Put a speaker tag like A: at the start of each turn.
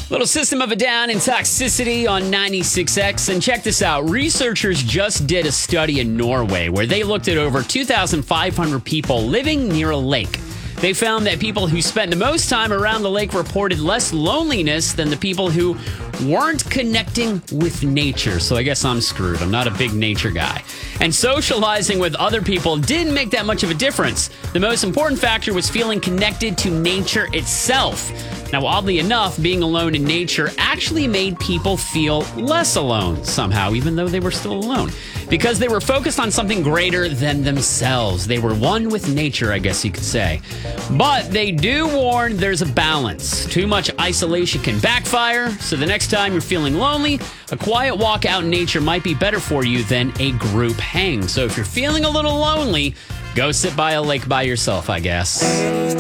A: Little System of a Down and Toxicity on 96X. And check this out. Researchers just did a study in Norway where they looked at over 2,500 people living near a lake. They found that people who spent the most time around the lake reported less loneliness than the people who weren't connecting with nature. So I guess I'm screwed. I'm not a big nature guy. And socializing with other people didn't make that much of a difference. The most important factor was feeling connected to nature itself. Now, oddly enough, being alone in nature actually made people feel less alone somehow, even though they were still alone, because they were focused on something greater than themselves. They were one with nature, I guess you could say. But they do warn there's a balance. Too much isolation can backfire, so the next time you're feeling lonely, a quiet walk out in nature might be better for you than a group hang. So if you're feeling a little lonely, go sit by a lake by yourself, I guess.